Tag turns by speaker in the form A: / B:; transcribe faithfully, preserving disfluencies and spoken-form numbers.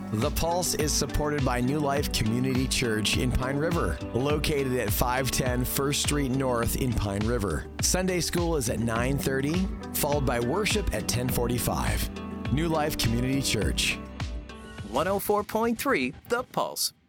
A: The Pulse is supported by New Life Community Church in Pine River, located at five ten First Street North in Pine River. Sunday school is at nine thirty, followed by worship at ten forty-five. New Life Community Church.
B: one oh four point three The Pulse.